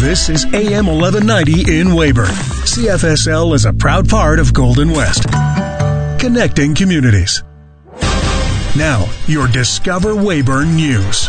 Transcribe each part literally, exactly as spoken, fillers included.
This is A M eleven ninety in Weyburn. C F S L is a proud part of Golden West. Connecting communities. Now, your Discover Weyburn News.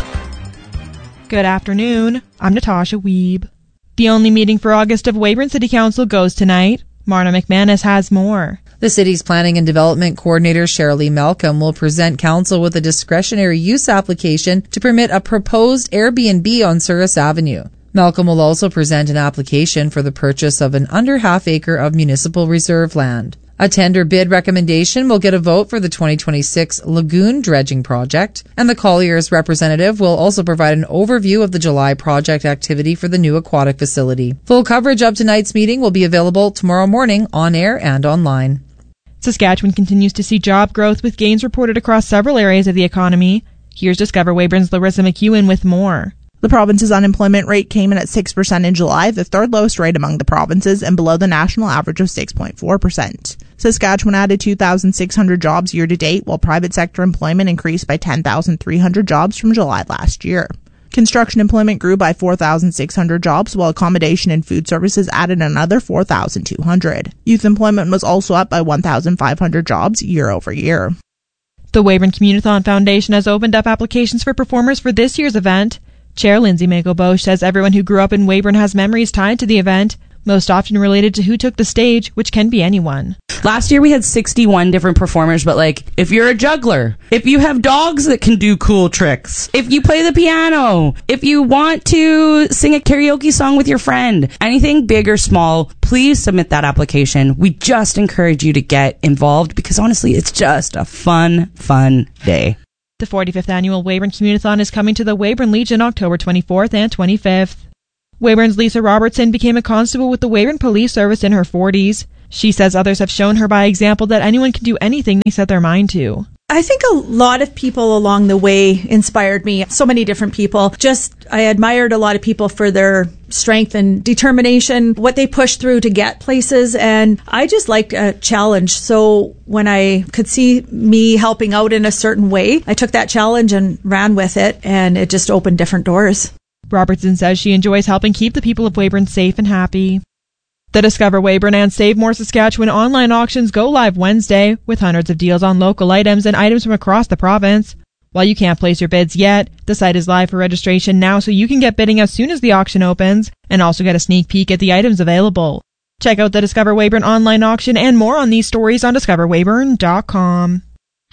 Good afternoon. I'm Natasha Wiebe. The only meeting for August of Weyburn City Council goes tonight. Marna McManus has more. The city's Planning and Development Coordinator, Shirley Malcolm, will present council with a discretionary use application to permit a proposed Airbnb on Souris Avenue. Malcolm will also present an application for the purchase of an under half acre of municipal reserve land. A tender bid recommendation will get a vote for the twenty twenty-six lagoon dredging project, and the Colliers representative will also provide an overview of the July project activity for the new aquatic facility. Full coverage of tonight's meeting will be available tomorrow morning on air and online. Saskatchewan continues to see job growth with gains reported across several areas of the economy. Here's Discover Weyburn's Larissa McEwen with more. The province's unemployment rate came in at six percent in July, the third lowest rate among the provinces and below the national average of six point four percent. Saskatchewan added two thousand six hundred jobs year to date, while private sector employment increased by ten thousand three hundred jobs from July last year. Construction employment grew by four thousand six hundred jobs, while accommodation and food services added another four thousand two hundred. Youth employment was also up by one thousand five hundred jobs year over year. The Weyburn Communithon Foundation has opened up applications for performers for this year's event. Chair Lindsay Mako-Bosch says everyone who grew up in Weyburn has memories tied to the event, most often related to who took the stage, which can be anyone. Last year we had sixty-one different performers, but like, if you're a juggler, if you have dogs that can do cool tricks, if you play the piano, if you want to sing a karaoke song with your friend, anything big or small, please submit that application. We just encourage you to get involved because honestly, it's just a fun, fun day. The forty-fifth Annual Weyburn Communithon is coming to the Weyburn Legion October twenty-fourth and twenty-fifth. Weyburn's Lisa Robertson became a constable with the Weyburn Police Service in her forties. She says others have shown her by example that anyone can do anything they set their mind to. I think a lot of people along the way inspired me. So many different people. Just, I admired a lot of people for their strength and determination, what they pushed through to get places. And I just like a challenge. So when I could see me helping out in a certain way, I took that challenge and ran with it. And it just opened different doors. Robertson says she enjoys helping keep the people of Weyburn safe and happy. The Discover Weyburn and Save More Saskatchewan online auctions go live Wednesday with hundreds of deals on local items and items from across the province. While you can't place your bids yet, the site is live for registration now so you can get bidding as soon as the auction opens and also get a sneak peek at the items available. Check out the Discover Weyburn online auction and more on these stories on discover weyburn dot com.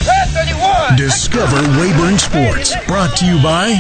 Discover Weyburn Sports, brought to you by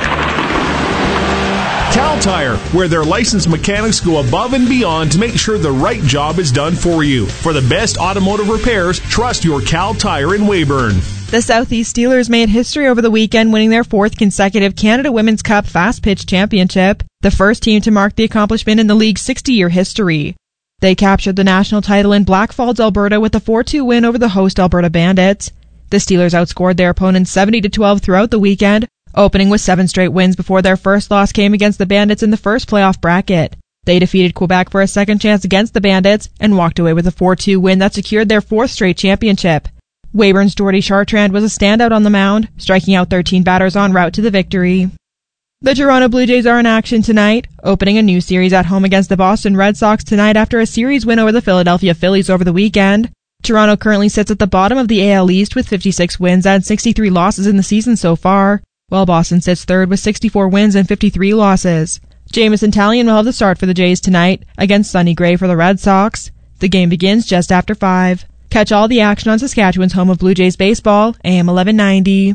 Cal Tire, where their licensed mechanics go above and beyond to make sure the right job is done for you. For the best automotive repairs, trust your Cal Tire in Weyburn. The Southeast Steelers made history over the weekend, winning their fourth consecutive Canada Women's Cup Fast Pitch Championship, the first team to mark the accomplishment in the league's sixty-year history. They captured the national title in Blackfalds, Alberta, with a four two win over the host Alberta Bandits. The Steelers outscored their opponents seventy to twelve throughout the weekend, opening with seven straight wins before their first loss came against the Bandits in the first playoff bracket. They defeated Quebec for a second chance against the Bandits and walked away with a four two win that secured their fourth straight championship. Weyburn's Jordy Chartrand was a standout on the mound, striking out thirteen batters en route to the victory. The Toronto Blue Jays are in action tonight, opening a new series at home against the Boston Red Sox tonight after a series win over the Philadelphia Phillies over the weekend. Toronto currently sits at the bottom of the A L East with fifty-six wins and sixty-three losses in the season so far, while Boston sits third with sixty-four wins and fifty-three losses. Jamison Talion will have the start for the Jays tonight against Sonny Gray for the Red Sox. The game begins just after five. Catch all the action on Saskatchewan's home of Blue Jays baseball, A M eleven ninety.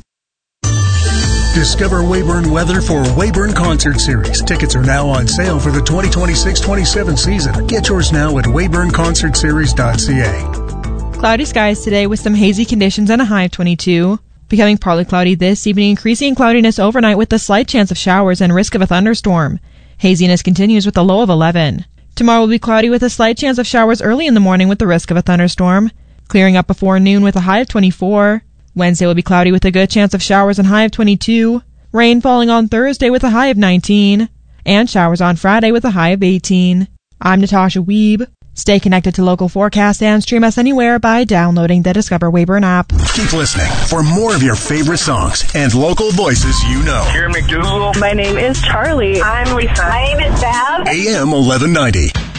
Discover Weyburn weather for Weyburn Concert Series. Tickets are now on sale for the twenty twenty-six twenty-seven season. Get yours now at weyburn concert series dot c a. Cloudy skies today with some hazy conditions and a high of twenty-two. Becoming partly cloudy this evening, increasing in cloudiness overnight with a slight chance of showers and risk of a thunderstorm. Haziness continues with a low of eleven. Tomorrow will be cloudy with a slight chance of showers early in the morning with the risk of a thunderstorm. Clearing up before noon with a high of twenty-four. Wednesday will be cloudy with a good chance of showers and high of twenty-two. Rain falling on Thursday with a high of nineteen. And showers on Friday with a high of eighteen. I'm Natasha Wiebe. Stay connected to local forecasts and stream us anywhere by downloading the Discover Weyburn app. Keep listening for more of your favorite songs and local voices you know. Here in McDougal. My name is Charlie. I'm Lisa. My name is Val. And A M eleven ninety.